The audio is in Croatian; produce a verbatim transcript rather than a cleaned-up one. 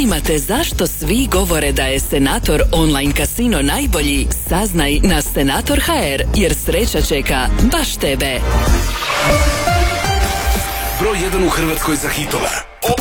zanima te zašto svi govore da je Senator online kasino najbolji? Saznaj na Senator ha er, jer sreća čeka baš tebe. Broj jedan u Hrvatskoj za hitova.